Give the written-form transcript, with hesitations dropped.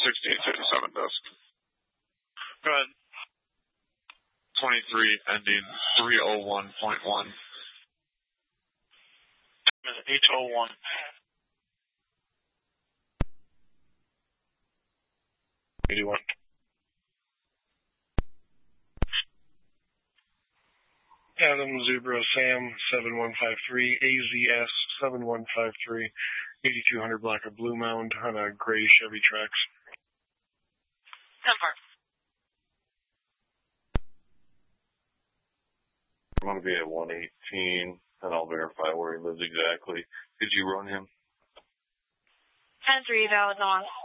1657 does. Go ahead. 23 ending 301.1. 801. Adam Zebra Sam 7153 AZS 7153 8200 block of Blue Mound on a gray Chevy Trax. 10-4. I'm going to be at 118, and I'll verify where he lives exactly. Did you run him? 10-3, valid on.